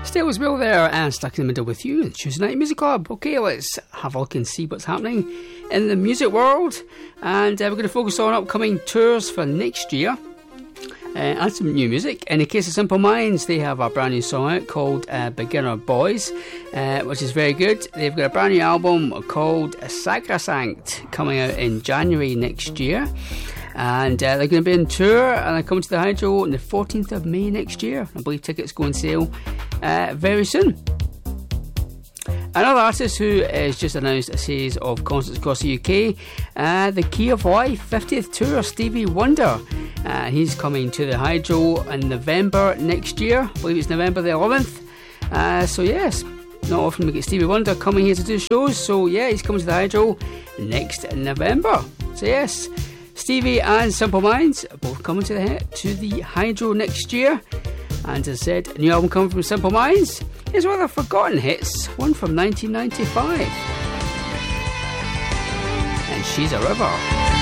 Still as well there, and stuck in the middle with you, the Tuesday Night Music Club. Okay, let's have a look and see what's happening in the music world. And we're going to focus on upcoming tours for next year. And some new music. In the case of Simple Minds, they have a brand new song out called Beginner Boys, which is very good. They've got a brand new album called Sacrosanct coming out in January next year. And they're going to be on tour, and they're coming to the Hydro on the 14th of May next year. I believe tickets go on sale very soon. Another artist who has just announced a series of concerts across the UK, the Key of Life 50th Tour, Stevie Wonder. He's coming to the Hydro in November next year. I believe it's November the 11th. So yes, not often we get Stevie Wonder coming here to do shows. So yeah, he's coming to the Hydro next November. So yes, Stevie and Simple Minds are both coming to the Hydro next year. And as I said, a new album coming from Simple Minds is one of their forgotten hits, one from 1995. And She's a River.